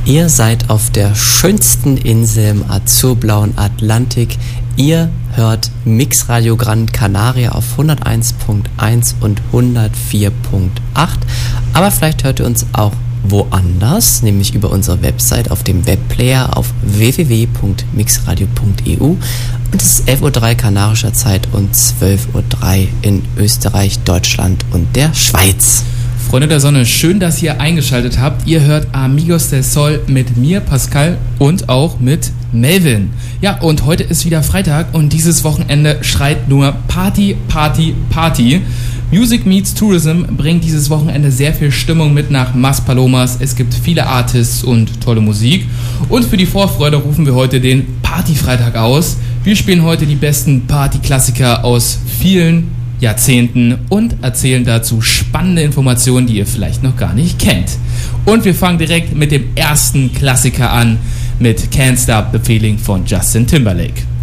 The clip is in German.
Ihr seid auf der schönsten Insel im azurblauen Atlantik. Ihr hört Mixradio Gran Canaria auf 101.1 und 104.8. Aber vielleicht hört ihr uns auch woanders, nämlich über unsere Website auf dem Webplayer auf www.mixradio.eu. Und es ist 11.03 Uhr kanarischer Zeit und 12.03 Uhr in Österreich, Deutschland und der Schweiz. Freunde der Sonne, schön, dass ihr eingeschaltet habt. Ihr hört Amigos del Sol mit mir, Pascal, und auch mit Melvin. Ja, und heute ist wieder Freitag und dieses Wochenende schreit nur Party, Party, Party. Music Meets Tourism bringt dieses Wochenende sehr viel Stimmung mit nach Maspalomas. Es gibt viele Artists und tolle Musik. Und für die Vorfreude rufen wir heute den Party-Freitag aus. Wir spielen heute die besten Party-Klassiker aus vielen Jahrzehnten und erzählen dazu spannende Informationen, die ihr vielleicht noch gar nicht kennt. Und wir fangen direkt mit dem ersten Klassiker an, mit Can't Stop the Feeling von Justin Timberlake.